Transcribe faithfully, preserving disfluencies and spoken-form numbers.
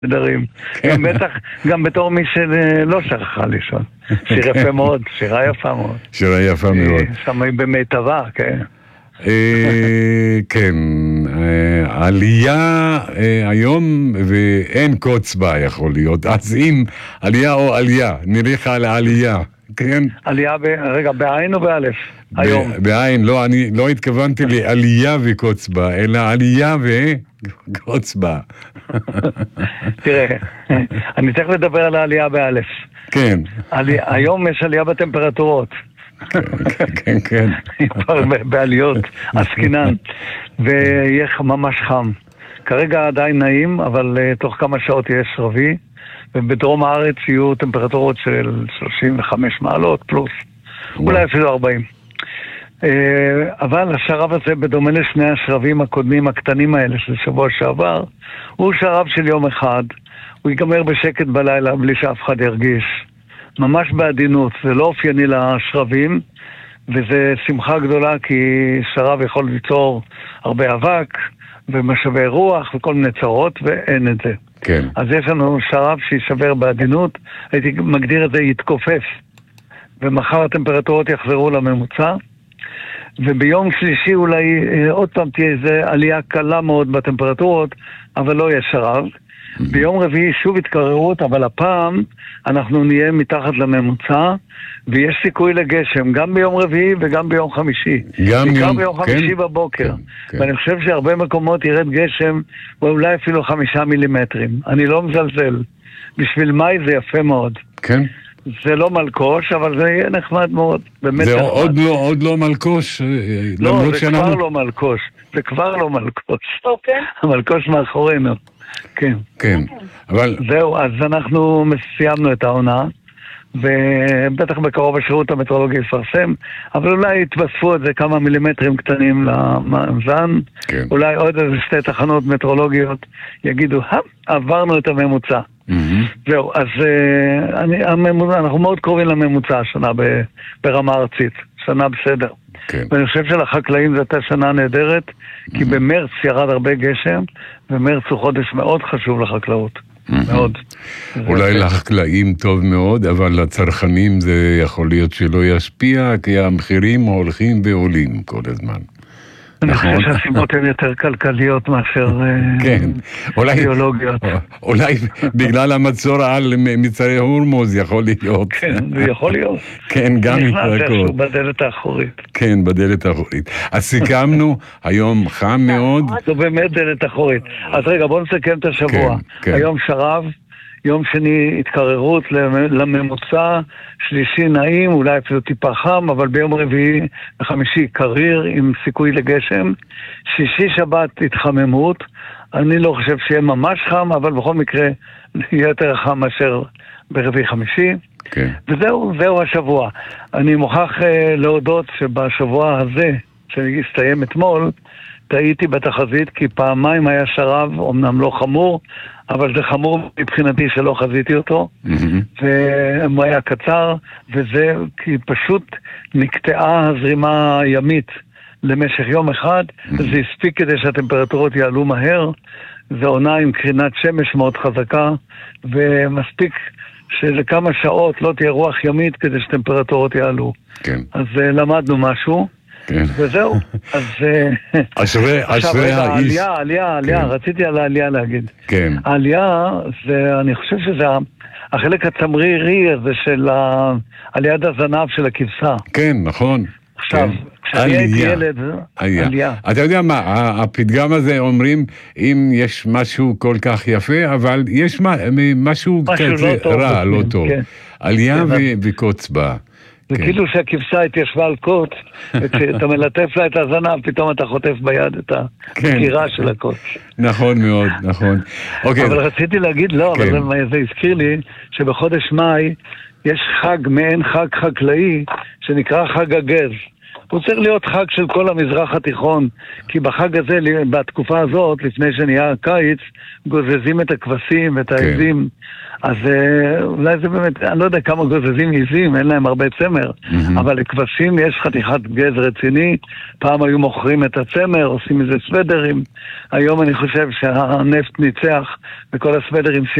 דרים. גם בטח, גם בתור מי שלא שכחה לישון. שיר יפה מאוד, שירה יפה מאוד. שירה יפה מאוד. שמעים במיטבה, כן. כן, עלייה היום ואין קוץ בה יכול להיות, אז אם עלייה או עלייה, נריך על העלייה, כן? עלייה, רגע, בעין או באלף? היום. בעין, לא, אני לא התכוונתי לעלייה וקוץ בה, אלא עלייה וקוץ בה. תראה, אני צריך לדבר על העלייה באלף. כן. היום יש עלייה בטמפרטורות. כן, כן. כבר בעליות, עסקינן, ויהיה ממש חם. כרגע עדיין נעים, אבל תוך כמה שעות יהיה שרבי, ובדרום הארץ יהיו טמפרטורות של שלושים וחמש מעלות פלוס, אולי אפילו ארבעים. אבל השרב הזה, בדומה לשני השרבים הקודמים הקטנים האלה של שבוע שעבר, הוא שרב של יום אחד, הוא ייגמר בשקט בלילה בלי שאף אחד ירגיש. ממש בעדינות, זה לא אופייני לשרבים, וזה שמחה גדולה כי שרב יכול ליצור הרבה אבק ומשאבי רוח וכל מיני צרות, ואין את זה. כן. אז יש לנו שרב שישבר בעדינות, הייתי מגדיר את זה יתכופף, ומחר הטמפרטורות יחזרו לממוצע, וביום שלישי אולי עוד פעם תהיה איזו עלייה קלה מאוד בטמפרטורות, אבל לא יהיה שרב. ביום רביעי שוב התקררות, אבל הפעם אנחנו נהיה מתחת לממוצע, ויש סיכוי לגשם, גם ביום רביעי וגם ביום חמישי. גם יום, ביום חמישי כן, בבוקר. כן, כן. ואני חושב שהרבה מקומות ירד גשם, ואולי אפילו חמישה מילימטרים. אני לא מזלזל. בשביל מאי זה יפה מאוד. כן. זה לא מלקוש, אבל זה יהיה נחמד מאוד. באמת זה נחמד. עוד לא, עוד לא מלקוש? לא, זה שאנחנו... כבר לא מלקוש. זה כבר לא מלקוש. אוקיי. המלקוש מאחורינו. כן. כן, אבל... זהו, אז אנחנו סיימנו את העונה, ובטח בקרוב השירות המטרולוגי יפרסם, אבל אולי יתווספו את זה כמה מילימטרים קטנים למאזן, כן. אולי עוד איזה שתי תחנות מטרולוגיות יגידו, עברנו את הממוצע. Mm-hmm. זהו, אז אני, הממוצע, אנחנו מאוד קרובים לממוצע השנה ב, ברמה ארצית, שנה בסדר. כן. ואני חושב שלחקלאים זו הייתה שנה נהדרת, mm-hmm. כי במרץ ירד הרבה גשם, ומרץ הוא חודש מאוד חשוב לחקלאות. Mm-hmm. מאוד. אולי לחקלאים טוב מאוד, אבל לצרכנים זה יכול להיות שלא ישפיע, כי המחירים הולכים ועולים כל הזמן. אני חושב שהסיבות הן יותר כלכליות מאשר ביולוגיות. אולי בגלל המצור על מצרי הורמוז יכול להיות. כן, זה יכול להיות. כן, גם נכנס איכשהו בדלת האחורית. כן, בדלת האחורית. אז סיכמנו, היום חם מאוד. זו באמת דלת אחורית. אז רגע, בואו נסכם את השבוע. היום שרב, יום שני התקררות לממוצע, שלישי נעים, אולי אפילו טיפה חם, אבל ביום רביעי וחמישי קריר עם סיכוי לגשם. שישי שבת התחממות, אני לא חושב שיהיה ממש חם, אבל בכל מקרה יהיה יותר חם מאשר ברביעי חמישי. כן. וזהו, זהו השבוע. אני מוכרח uh, להודות שבשבוע הזה, שהסתיים אתמול, טעיתי בתחזית, כי פעמיים היה שרב, אמנם לא חמור, אבל זה חמור מבחינתי שלא חזיתי אותו, mm-hmm. והוא היה קצר, וזה כי פשוט נקטעה הזרימה הימית למשך יום אחד, mm-hmm. וזה הספיק כדי שהטמפרטורות יעלו מהר, זה עונה עם קרינת שמש מאוד חזקה, ומספיק שלכמה שעות לא תהיה רוח ימית כדי שטמפרטורות יעלו. כן. אז uh, למדנו משהו. כן. וזהו, אז אשרי, אשרי האיש. העלייה, העלייה, העלייה, רציתי על העלייה להגיד. כן. העלייה, אני חושב שזה החלק הצמרירי הזה של על יד הזנב של הכבשה. כן, נכון. עכשיו, כשאני הייתי ילד, עלייה. אתה יודע מה, הפתגם הזה אומרים, אם יש משהו כל כך יפה, אבל יש משהו כזה רע, לא טוב. עלייה וקוץ בה. זה כאילו שהכבשה התיישבה על קוץ, וכשאתה מלטף לה את הזנב, פתאום אתה חוטף ביד את הקירה של הקוץ. נכון מאוד, נכון. אבל רציתי להגיד, לא, אבל זה הזכיר לי, שבחודש מאי יש חג, מעין חג חקלאי, שנקרא חג הגז. הוא צריך להיות חג של כל המזרח התיכון, כי בחג הזה, בתקופה הזאת, לפני שנהיה הקיץ, גוזזים את הכבשים ואת העזים. אז אולי זה באמת, אני לא יודע כמה גוזזים עזים, אין להם הרבה צמר, אבל לכבשים יש חתיכת גז רציני. פעם היו מוכרים את הצמר, עושים איזה סוודרים. היום אני חושב שהנפט ניצח וכל הסוודרים